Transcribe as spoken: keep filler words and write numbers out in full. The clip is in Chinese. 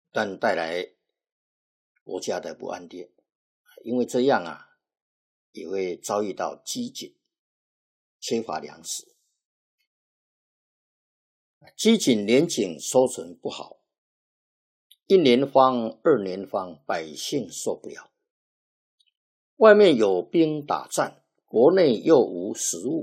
但带来国家的不安定，因为这样啊，也会遭遇到饥馑，缺乏粮食。饥馑年景收成不好，一年荒二年荒，百姓受不了。外面有兵打仗，国内又无食物，